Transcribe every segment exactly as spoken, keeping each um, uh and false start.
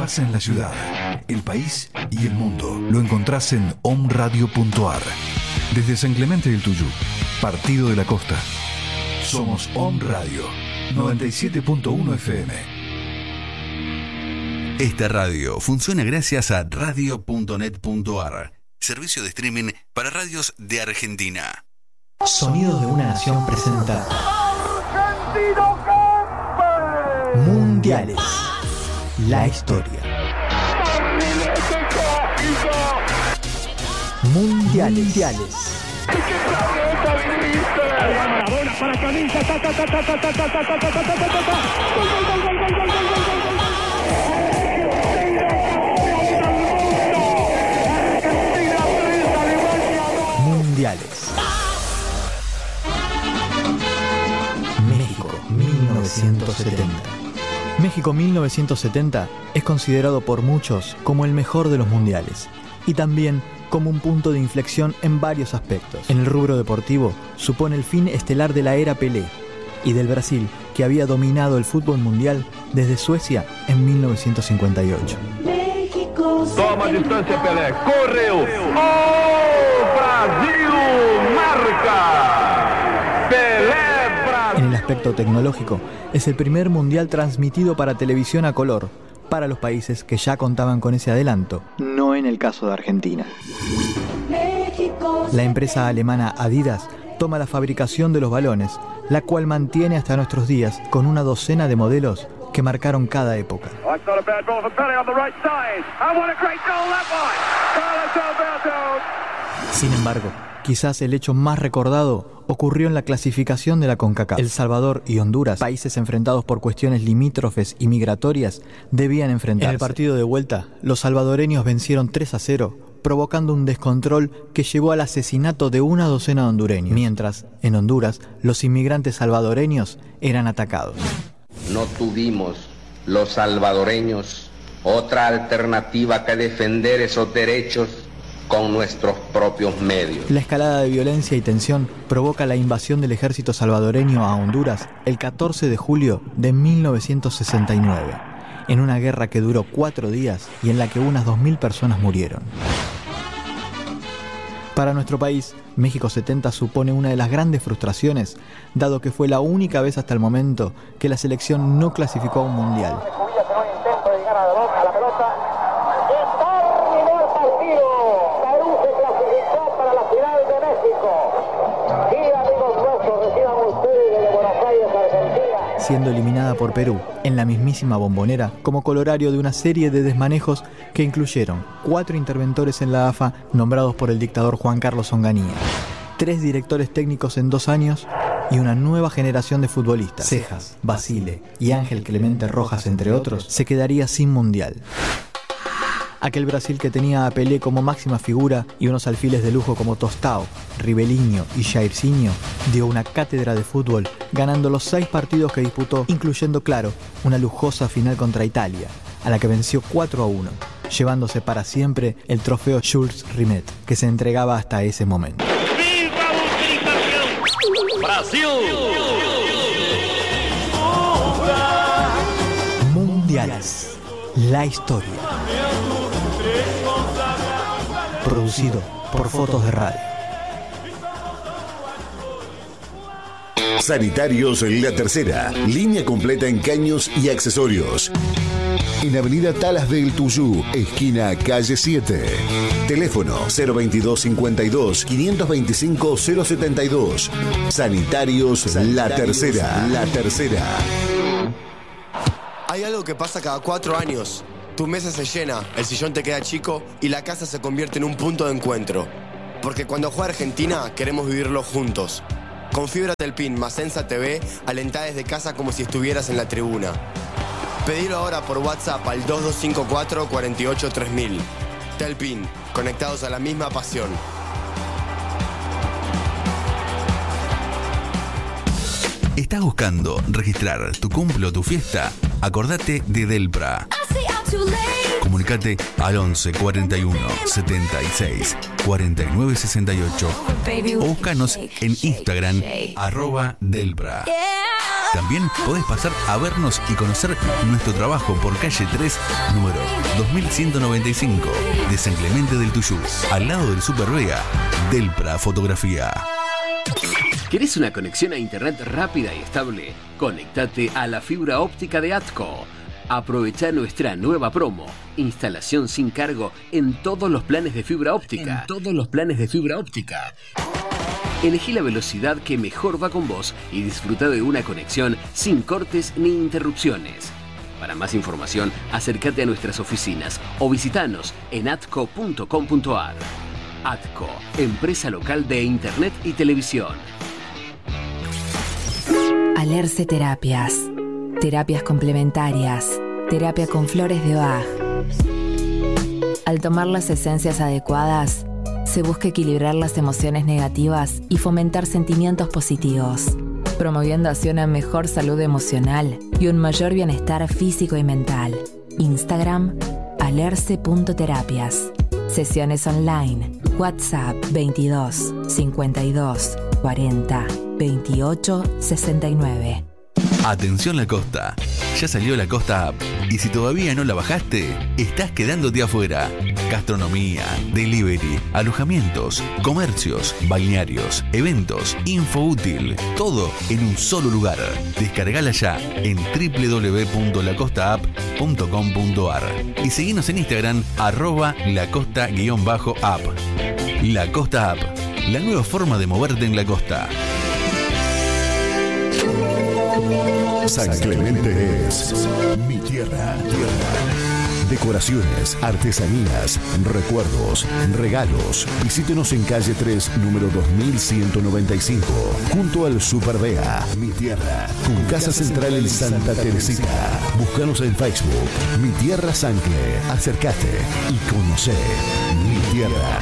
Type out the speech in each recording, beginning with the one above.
pasa en la ciudad, el país y el mundo lo encontrás en omradio punto ar. Desde San Clemente del Tuyú, Partido de la Costa. Somos Om Radio noventa y siete punto uno F M. Esta radio funciona gracias a radio punto net punto ar, servicio de streaming para radios de Argentina. Sonidos de una nación presenta Mundiales, la historia. Mundiales. Mundiales. Maradona para Canilla, ta ta ta ta ta ta ta ta ta ta ta ta ta. Gol gol gol gol gol gol gol gol gol. Mundiales. México mil novecientos setenta. México mil novecientos setenta es considerado por muchos como el mejor de los mundiales y también como un punto de inflexión en varios aspectos. En el rubro deportivo, supone el fin estelar de la era Pelé y del Brasil, que había dominado el fútbol mundial desde Suecia en mil novecientos cincuenta y ocho. Toma distancia Pelé, correu, ¡oh! Brasil marca, Pelé Brasil. En el aspecto tecnológico, es el primer mundial transmitido para televisión a color, para los países que ya contaban con ese adelanto, no en el caso de Argentina. La empresa alemana Adidas toma la fabricación de los balones, la cual mantiene hasta nuestros días con una docena de modelos que marcaron cada época. Sin embargo, quizás el hecho más recordado ocurrió en la clasificación de la CONCACAF. El Salvador y Honduras, países enfrentados por cuestiones limítrofes y migratorias, debían enfrentarse. En el partido de vuelta, los salvadoreños vencieron tres a cero, provocando un descontrol que llevó al asesinato de una docena de hondureños, mientras, en Honduras, los inmigrantes salvadoreños eran atacados. No tuvimos, los salvadoreños, otra alternativa que defender esos derechos con nuestros propios medios. La escalada de violencia y tensión provoca la invasión del ejército salvadoreño a Honduras el catorce de julio de mil novecientos sesenta y nueve, en una guerra que duró cuatro días y en la que unas dos mil personas murieron. Para nuestro país, México setenta supone una de las grandes frustraciones, dado que fue la única vez hasta el momento que la selección no clasificó a un mundial. Siendo eliminada por Perú en la mismísima Bombonera como colorario de una serie de desmanejos que incluyeron cuatro interventores en la A F A nombrados por el dictador Juan Carlos Onganía, tres directores técnicos en dos años y una nueva generación de futbolistas, Cejas, Basile y Ángel Clemente Rojas, entre otros, se quedaría sin mundial. Aquel Brasil que tenía a Pelé como máxima figura y unos alfiles de lujo como Tostão, Ribeirinho y Jairzinho dio una cátedra de fútbol, ganando los seis partidos que disputó, incluyendo, claro, una lujosa final contra Italia, a la que venció cuatro a uno, llevándose para siempre el trofeo Jules Rimet, que se entregaba hasta ese momento. ¡Brasil! Mundiales, la historia. Producido por Fotos de Radio. Sanitarios La Tercera, línea completa en caños y accesorios. En Avenida Talas del Tuyú, esquina Calle siete. Teléfono cero veintidós cincuenta y dos, quinientos veinticinco, cero setenta y dos. Sanitarios, Sanitarios La Tercera. La Tercera. Hay algo que pasa cada cuatro años. Tu mesa se llena, el sillón te queda chico y la casa se convierte en un punto de encuentro. Porque cuando juega Argentina, queremos vivirlo juntos. Con fibra Telpin más Sensa T V, alentá desde casa como si estuvieras en la tribuna. Pedilo ahora por WhatsApp al dos dos cinco cuatro, cuatro ocho, tres mil. Telpin, conectados a la misma pasión. ¿Estás buscando registrar tu cumple o tu fiesta? Acordate de Delpra. Comunicate al once cuarenta y uno, setenta y seis, cuarenta y nueve sesenta y ocho o búscanos en Instagram arroba Delpra. También podés pasar a vernos y conocer nuestro trabajo por calle tres, número dos mil ciento noventa y cinco, de San Clemente del Tuyú, al lado del Super Vega, Delpra Fotografía. ¿Querés una conexión a internet rápida y estable? Conectate a la fibra óptica de ATCO. Aprovecha nuestra nueva promo. Instalación sin cargo en todos los planes de fibra óptica. En todos los planes de fibra óptica. Elegí la velocidad que mejor va con vos y disfruta de una conexión sin cortes ni interrupciones. Para más información, acércate a nuestras oficinas o visitanos en atco punto com punto ar. ATCO, empresa local de internet y televisión. Alerce Terapias. Terapias complementarias. Terapia con flores de Bach. Al tomar las esencias adecuadas, se busca equilibrar las emociones negativas y fomentar sentimientos positivos, promoviendo así una mejor salud emocional y un mayor bienestar físico y mental. Instagram, alerce punto terapias. Sesiones online. WhatsApp veintidós, cincuenta y dos, cuarenta, veintiocho, sesenta y nueve. Atención La Costa, ya salió La Costa App y si todavía no la bajaste, estás quedándote afuera. Gastronomía, delivery, alojamientos, comercios, balnearios, eventos, info útil, todo en un solo lugar. Descargala ya en doble u doble u doble u punto la costa app punto com punto ar y seguinos en Instagram arroba lacosta-app. La Costa App, la nueva forma de moverte en la costa. San Clemente es mi tierra, tierra. Decoraciones, artesanías, recuerdos, regalos. Visítenos en calle tres, número dos mil ciento noventa y cinco, junto al Super Vea, mi tierra, con casa central en Santa Teresita. Búscanos en Facebook, Mi Tierra Sancle. Acércate y conoce mi tierra.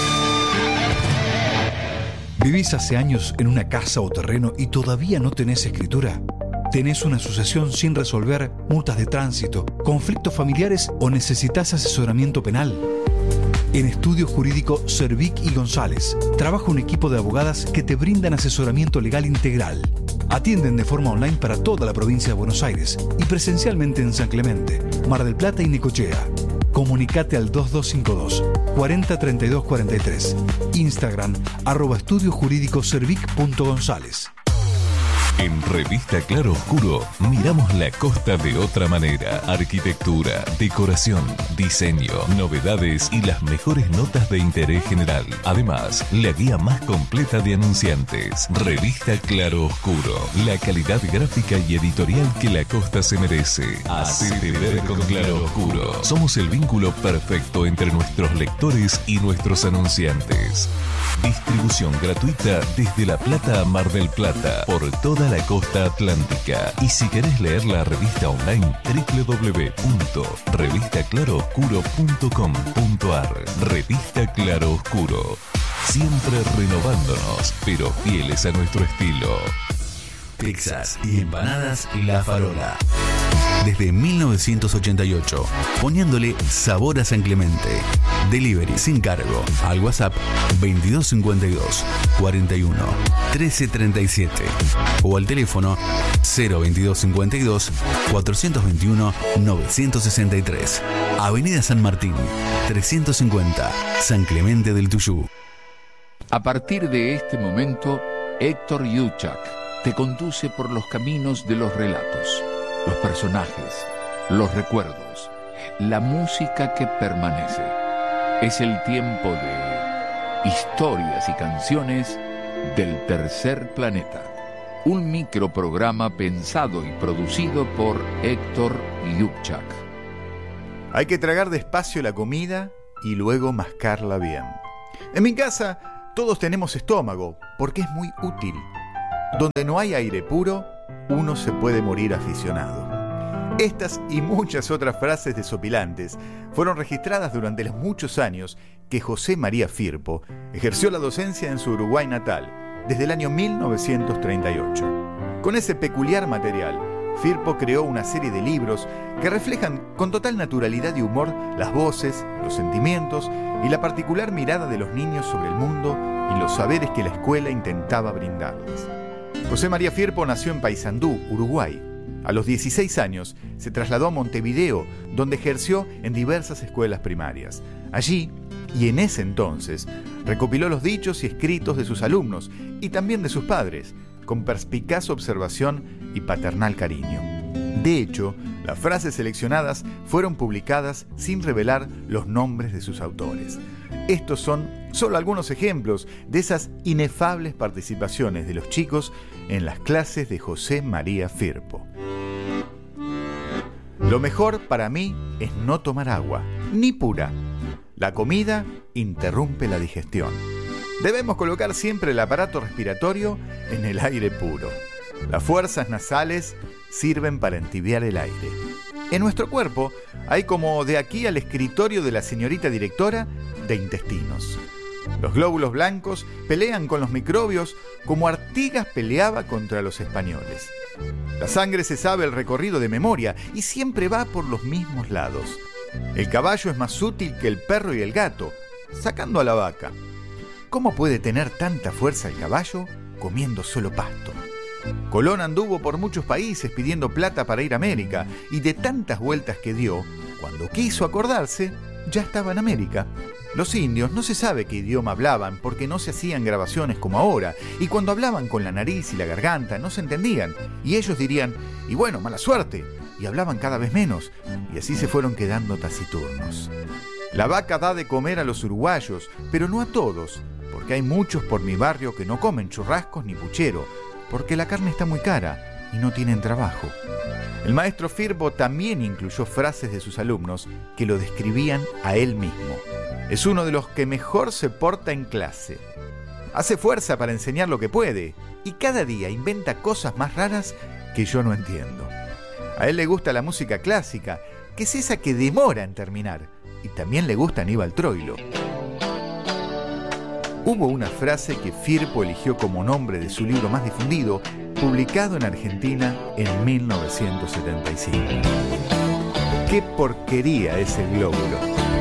¿Vivís hace años en una casa o terreno y todavía no tenés escritura? ¿Tenés una sucesión sin resolver, multas de tránsito, conflictos familiares o necesitas asesoramiento penal? En Estudio Jurídico Cervic y González trabaja un equipo de abogadas que te brindan asesoramiento legal integral. Atienden de forma online para toda la provincia de Buenos Aires y presencialmente en San Clemente, Mar del Plata y Necochea. Comunicate al dos dos cinco dos, cuarenta, treinta y dos cuarenta y tres. Instagram, arroba estudio jurídico cervic punto gonzález. En Revista Claro Oscuro miramos la costa de otra manera. Arquitectura, decoración, diseño, novedades y las mejores notas de interés general. Además, la guía más completa de anunciantes. Revista Claro Oscuro, la calidad gráfica y editorial que la costa se merece. Hacete ver con Claro Oscuro. Somos el vínculo perfecto entre nuestros lectores y nuestros anunciantes. Distribución gratuita desde La Plata a Mar del Plata por toda la costa atlántica. Y si querés leer la revista online, doble u doble u doble u punto revista claro oscuro punto com punto ar. Revista Claro Oscuro. Siempre renovándonos, pero fieles a nuestro estilo. Pizzas y empanadas La Farola. Desde mil novecientos ochenta y ocho, poniéndole sabor a San Clemente. Delivery sin cargo al WhatsApp veintidós cincuenta y dos, cuarenta y uno, trece treinta y siete o al teléfono cero veintidós cincuenta y dos, cuatrocientos veintiuno, novecientos sesenta y tres. Avenida San Martín, trescientos cincuenta, San Clemente del Tuyú. A partir de este momento, Héctor Yuchak te conduce por los caminos de los relatos, los personajes, los recuerdos, la música que permanece. Es el tiempo de historias y canciones del tercer planeta. Un microprograma pensado y producido por Héctor Yuchak. Hay que tragar despacio la comida y luego mascarla bien. En mi casa todos tenemos estómago porque es muy útil. Donde no hay aire puro, uno se puede morir aficionado. Estas y muchas otras frases desopilantes fueron registradas durante los muchos años que José María Firpo ejerció la docencia en su Uruguay natal, desde el año mil novecientos treinta y ocho. Con ese peculiar material, Firpo creó una serie de libros que reflejan con total naturalidad y humor las voces, los sentimientos y la particular mirada de los niños sobre el mundo y los saberes que la escuela intentaba brindarles. José María Firpo nació en Paysandú, Uruguay. A los dieciséis años se trasladó a Montevideo, donde ejerció en diversas escuelas primarias. Allí, y en ese entonces, recopiló los dichos y escritos de sus alumnos y también de sus padres, con perspicaz observación y paternal cariño. De hecho, las frases seleccionadas fueron publicadas sin revelar los nombres de sus autores. Estos son solo algunos ejemplos de esas inefables participaciones de los chicos en las clases de José María Firpo. Lo mejor para mí es no tomar agua, ni pura. La comida interrumpe la digestión. Debemos colocar siempre el aparato respiratorio en el aire puro. Las fuerzas nasales sirven para entibiar el aire. En nuestro cuerpo hay, como de aquí al escritorio de la señorita directora, de intestinos. Los glóbulos blancos pelean con los microbios como Artigas peleaba contra los españoles. La sangre se sabe el recorrido de memoria y siempre va por los mismos lados. El caballo es más útil que el perro y el gato, sacando a la vaca. ¿Cómo puede tener tanta fuerza el caballo comiendo solo pasto? Colón anduvo por muchos países pidiendo plata para ir a América, y de tantas vueltas que dio, cuando quiso acordarse, ya estaba en América. Los indios no se sabe qué idioma hablaban porque no se hacían grabaciones como ahora, y cuando hablaban con la nariz y la garganta no se entendían, y ellos dirían, y bueno, mala suerte, y hablaban cada vez menos, y así se fueron quedando taciturnos. La vaca da de comer a los uruguayos, pero no a todos, porque hay muchos por mi barrio que no comen churrascos ni puchero, porque la carne está muy cara y no tienen trabajo. El maestro Firpo también incluyó frases de sus alumnos que lo describían a él mismo. Es uno de los que mejor se porta en clase. Hace fuerza para enseñar lo que puede y cada día inventa cosas más raras que yo no entiendo. A él le gusta la música clásica, que es esa que demora en terminar, y también le gusta Aníbal Troilo. Hubo una frase que Firpo eligió como nombre de su libro más difundido, publicado en Argentina en mil novecientos setenta y cinco. ¡Qué porquería es el glóbulo!